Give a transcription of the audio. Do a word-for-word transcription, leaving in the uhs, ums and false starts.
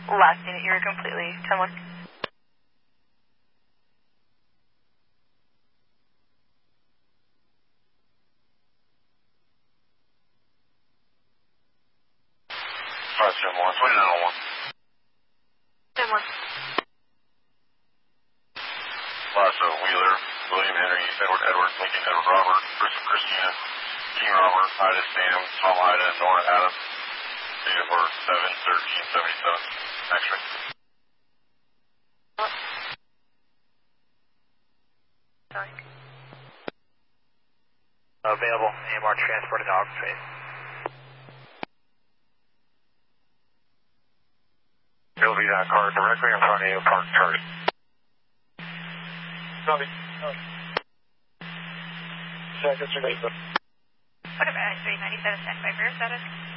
Last unit, you were completely ten one. Five seven one, twenty-nine oh one. ten one. Lasso, Wheeler, William Henry, Edward Edward, Lincoln Edward Robert, Chris Christina, King Robert, Ida Sam, Tom Ida, Nora Adams, date of birth seven thirteen seventy-seven. X-ray. Available, A M R transported to Auburn Face. There'll be that car directly in front of you, parked target. Copy. Check, it's your name, sir. What about three ninety-seven, standby for your status?